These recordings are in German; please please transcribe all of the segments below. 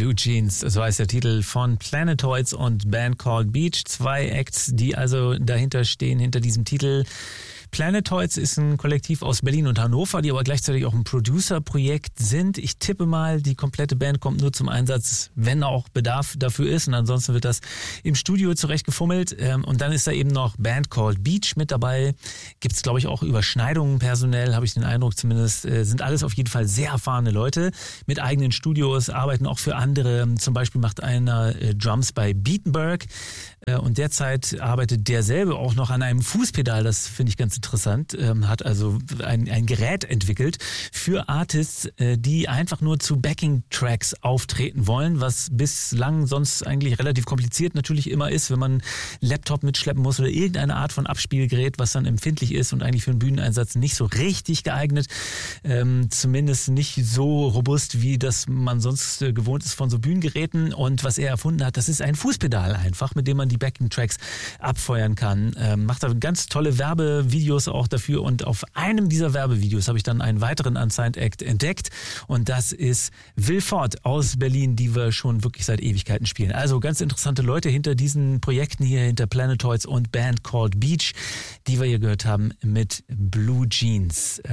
Blue Jeans, so heißt der Titel von Planetoids und Band Called Beach. 2 Acts, die also dahinter stehen, hinter diesem Titel. Planetoids ist ein Kollektiv aus Berlin und Hannover, die aber gleichzeitig auch ein Producer-Projekt sind. Ich tippe mal, die komplette Band kommt nur zum Einsatz, wenn auch Bedarf dafür ist. Und ansonsten wird das im Studio zurechtgefummelt. Und dann ist da eben noch Band Called Beach mit dabei. Gibt es, glaube ich, auch Überschneidungen personell, habe ich den Eindruck zumindest. Sind alles auf jeden Fall sehr erfahrene Leute mit eigenen Studios, arbeiten auch für andere. Zum Beispiel macht einer Drums bei Beatenberg. Und derzeit arbeitet derselbe auch noch an einem Fußpedal, das finde ich ganz interessant, hat also ein Gerät entwickelt für Artists, die einfach nur zu Backing-Tracks auftreten wollen, was bislang sonst eigentlich relativ kompliziert natürlich immer ist, wenn man einen Laptop mitschleppen muss oder irgendeine Art von Abspielgerät, was dann empfindlich ist und eigentlich für einen Bühneneinsatz nicht so richtig geeignet, zumindest nicht so robust, wie das man sonst gewohnt ist von so Bühnengeräten. Und was er erfunden hat, das ist ein Fußpedal einfach, mit dem man die Backing-Tracks abfeuern kann. Macht da ganz tolle Werbevideos auch dafür und auf einem dieser Werbevideos habe ich dann einen weiteren Unsigned Act entdeckt und das ist Will Ford aus Berlin, die wir schon wirklich seit Ewigkeiten spielen. Also ganz interessante Leute hinter diesen Projekten hier, hinter Planetoids und Band Called Beach, die wir hier gehört haben mit Blue Jeans.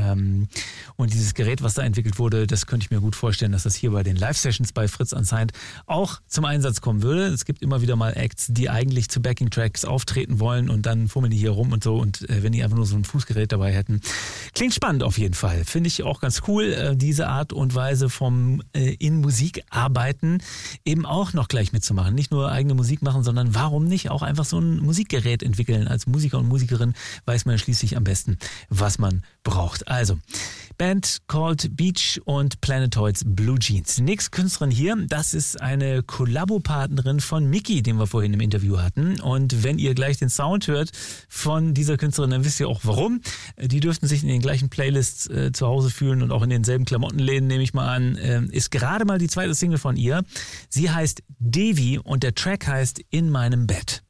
Und dieses Gerät, was da entwickelt wurde, das könnte ich mir gut vorstellen, dass das hier bei den Live-Sessions bei Fritz Unsigned auch zum Einsatz kommen würde. Es gibt immer wieder mal Acts, die eigentlich zu Backing-Tracks auftreten wollen und dann fummeln die hier rum und so und wenn die einfach nur so ein Fußgerät dabei hätten. Klingt spannend auf jeden Fall. Finde ich auch ganz cool, diese Art und Weise vom in Musik arbeiten eben auch noch gleich mitzumachen. Nicht nur eigene Musik machen, sondern warum nicht auch einfach so ein Musikgerät entwickeln. Als Musiker und Musikerin weiß man schließlich am besten, was man braucht. Also, Band Called Beach und Planetoids Blue Jeans. Die nächste Künstlerin hier, das ist eine Kollabo-Partnerin von Mickey, den wir vorhin im Interview hatten. Und wenn ihr gleich den Sound hört von dieser Künstlerin, dann wisst ihr auch warum. Die dürften sich in den gleichen Playlists zu Hause fühlen und auch in denselben Klamottenläden, nehme ich mal an. Ist gerade mal die zweite Single von ihr. Sie heißt Devi und der Track heißt In meinem Bett.